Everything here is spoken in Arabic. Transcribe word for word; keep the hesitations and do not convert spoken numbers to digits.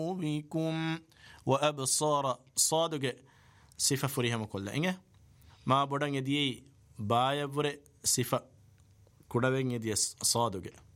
بكم وأبصار صادق صفة فريهم كلها إنه ما بدن يدي بايا بره صفة كودبين يدي صادق